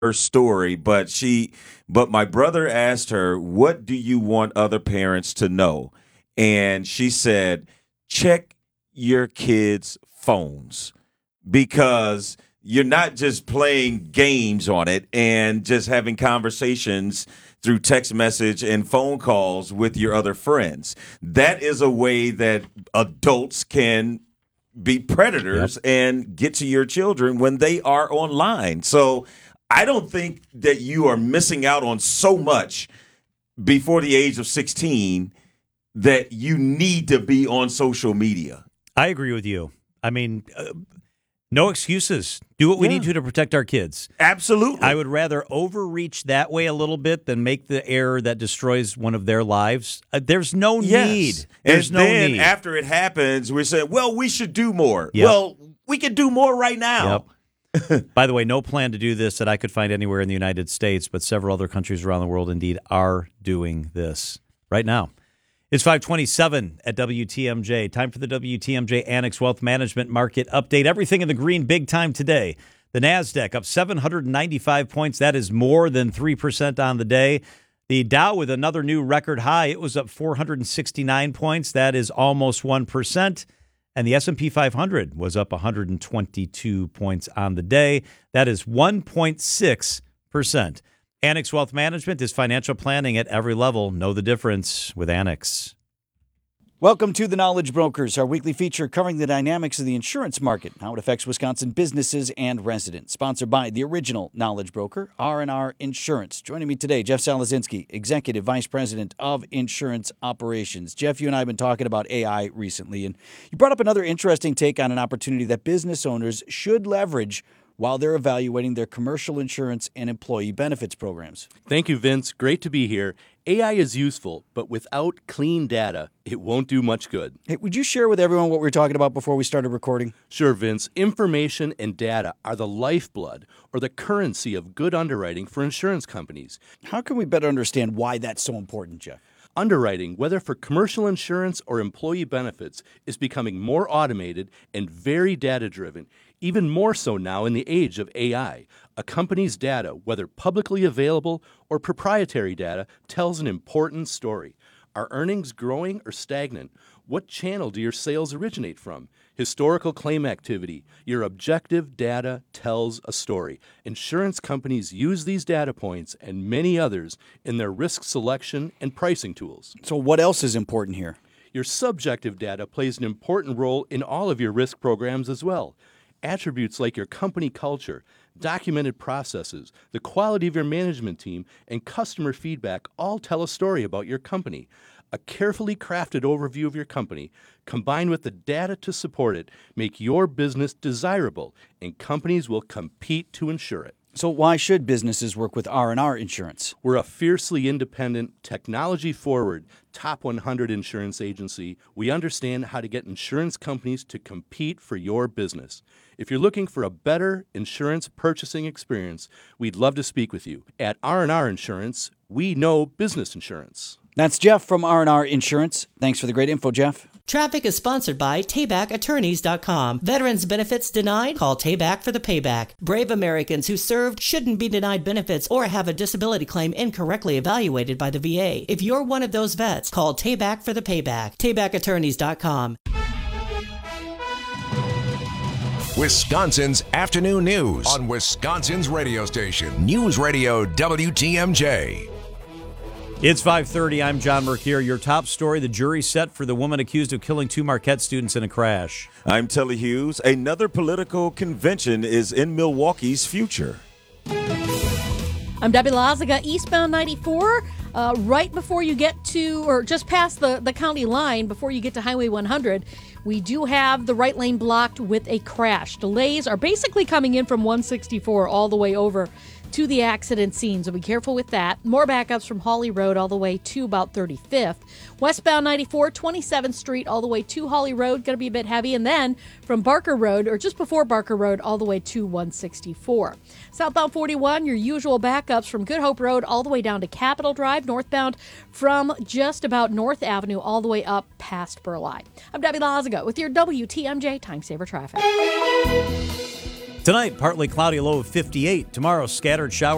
her story, but my brother asked her, "What do you want other parents to know?" And she said, "Check your kids' phones because you're not just playing games on it and just having conversations through text message and phone calls with your other friends. That is a way that adults can be predators and get to your children when they are online. So I don't think that you are missing out on so much before the age of 16 that you need to be on social media." I agree with you. I mean, no excuses. Do what we need to protect our kids. Absolutely. I would rather overreach that way a little bit than make the error that destroys one of their lives. There's no need. There's and no then need. After it happens, we're saying, well, we should do more. Yep. Well, we can do more right now. Yep. By the way, no plan to do this that I could find anywhere in the United States, but several other countries around the world indeed are doing this right now. It's 5:27 at WTMJ. Time for the WTMJ Annex Wealth Management Market Update. Everything in the green big time today. The NASDAQ up 795 points. That is more than 3% on the day. The Dow with another new record high. It was up 469 points. That is almost 1%. And the S&P 500 was up 122 points on the day. That is 1.6%. Annex Wealth Management is financial planning at every level. Know the difference with Annex. Welcome to The Knowledge Brokers, our weekly feature covering the dynamics of the insurance market, how it affects Wisconsin businesses and residents. Sponsored by the original Knowledge Broker, R&R Insurance. Joining me today, Jeff Salazinski, Executive Vice President of Insurance Operations. Jeff, you and I have been talking about AI recently, and you brought up another interesting take on an opportunity that business owners should leverage while they're evaluating their commercial insurance and employee benefits programs. Thank you, Vince. Great to be here. AI is useful, but without clean data, it won't do much good. Hey, would you share with everyone what we were talking about before we started recording? Sure, Vince. Information and data are the lifeblood or the currency of good underwriting for insurance companies. How can we better understand why that's so important, Jeff? Underwriting, whether for commercial insurance or employee benefits, is becoming more automated and very data-driven, even more so now in the age of AI. A company's data, whether publicly available or proprietary data, tells an important story. Are earnings growing or stagnant? What channel do your sales originate from? Historical claim activity. Your objective data tells a story. Insurance companies use these data points and many others in their risk selection and pricing tools. So what else is important here? Your subjective data plays an important role in all of your risk programs as well. Attributes like your company culture, documented processes, the quality of your management team, and customer feedback all tell a story about your company. A carefully crafted overview of your company, combined with the data to support it, make your business desirable, and companies will compete to insure it. So why should businesses work with R&R Insurance? We're a fiercely independent, technology-forward, top 100 insurance agency. We understand how to get insurance companies to compete for your business. If you're looking for a better insurance purchasing experience, we'd love to speak with you. At R&R Insurance, we know business insurance. That's Jeff from R&R Insurance. Thanks for the great info, Jeff. Traffic is sponsored by TaybackAttorneys.com. Veterans benefits denied? Call Tayback for the payback. Brave Americans who served shouldn't be denied benefits or have a disability claim incorrectly evaluated by the VA. If you're one of those vets, call Tayback for the payback. TaybackAttorneys.com. Wisconsin's afternoon news on Wisconsin's radio station, News Radio WTMJ. It's 5:30. I'm John Mercure. Your top story, the jury set for the woman accused of killing two Marquette students in a crash. I'm Telly Hughes. Another political convention is in Milwaukee's future. I'm Debbie Lazaga, eastbound 94, right before you get to, or just past the county line, before you get to Highway 100. We do have the right lane blocked with a crash. Delays are basically coming in from 164 all the way over to the accident scene, so be careful with that. More backups from Hawley Road all the way to about 35th. Westbound 94, 27th Street all the way to Hawley Road, going to be a bit heavy. And then from Barker Road, or just before Barker Road, all the way to 164. Southbound 41, your usual backups from Good Hope Road all the way down to Capitol Drive. Northbound from just about North Avenue all the way up past Burleigh. I'm Debbie Lazaga with your WTMJ Time Saver Traffic. Tonight, partly cloudy, low of 58. Tomorrow, scattered showers.